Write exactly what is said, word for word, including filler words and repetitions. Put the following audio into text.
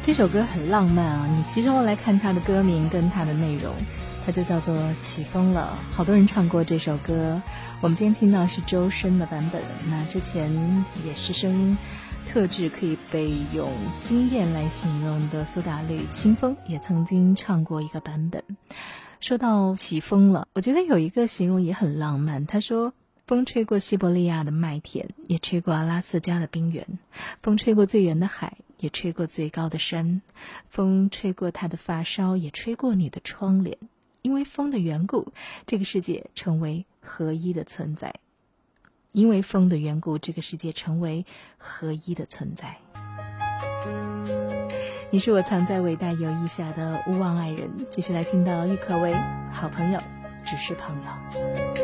这首歌很浪漫啊，你其实后来看它的歌名跟它的内容，它就叫做起风了。好多人唱过这首歌，我们今天听到是周深的版本，那之前也是声音特质可以被用惊艳来形容的苏打绿清风也曾经唱过一个版本。说到起风了，我觉得有一个形容也很浪漫，他说风吹过西伯利亚的麦田，也吹过阿拉斯加的冰原，风吹过最远的海，也吹过最高的山，风吹过他的发梢，也吹过你的窗帘。因为风的缘故，这个世界成为合一的存在。因为风的缘故，这个世界成为合一的存在。你是我藏在伟大友谊下的勿忘爱人。继续来听到郁可唯，好朋友只是朋友。